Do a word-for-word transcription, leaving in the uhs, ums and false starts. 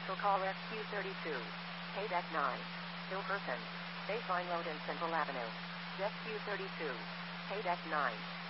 Commercial call S Q thirty-two. K deck nine. Still person. Baseline load in Central Avenue. S Q thirty-two. K deck nine.